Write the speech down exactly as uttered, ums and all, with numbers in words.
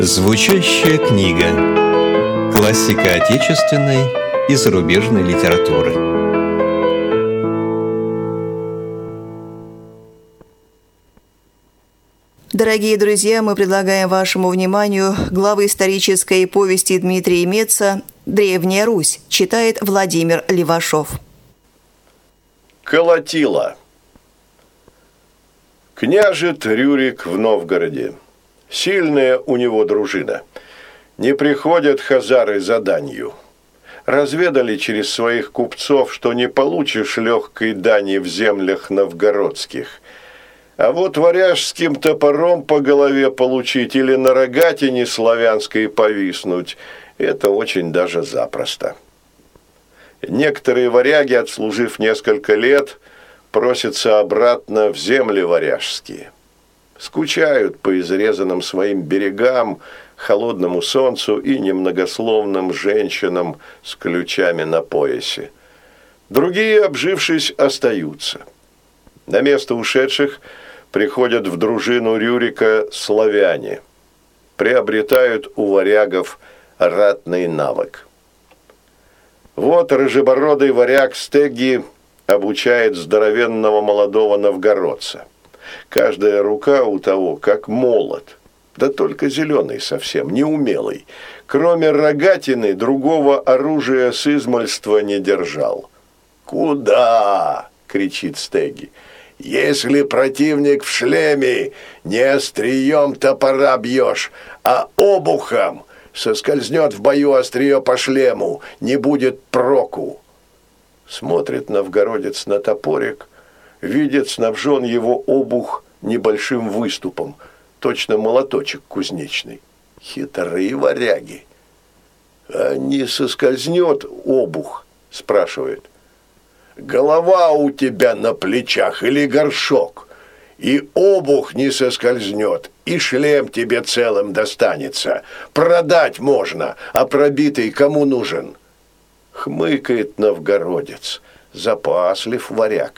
Звучащая книга. Классика отечественной и зарубежной литературы. Дорогие друзья, мы предлагаем вашему вниманию главы исторической повести Дмитрия Меца «Древняя Русь», читает Владимир Левашов. Колотила. Княжит Рюрик в Новгороде. Сильная у него дружина. Не приходят хазары за данью. Разведали через своих купцов, что не получишь легкой дани в землях новгородских. А вот варяжским топором по голове получить или на рогатине славянской повиснуть – это очень даже запросто. Некоторые варяги, отслужив несколько лет, просятся обратно в земли варяжские. Скучают по изрезанным своим берегам, холодному солнцу и немногословным женщинам с ключами на поясе. Другие, обжившись, остаются. На место ушедших приходят в дружину Рюрика славяне. Приобретают у варягов ратный навык. Вот рыжебородый варяг Стеги обучает здоровенного молодого новгородца. Каждая рука у того как молот, да только зеленый совсем, неумелый. Кроме рогатины другого оружия с измальства не держал. «Куда?» – кричит Стеги. «Если противник в шлеме, не острием топора бьешь, а обухом, соскользнет в бою острие по шлему, не будет проку». Смотрит новгородец на топорик, видит снабжен его обух небольшим выступом, точно молоточек кузнечный. Хитрые варяги. «А не соскользнет обух?» – спрашивает. «Голова у тебя на плечах или горшок, и обух не соскользнет, и шлем тебе целым достанется. Продать можно, а пробитый кому нужен?» Хмыкает новгородец, запаслив варяг.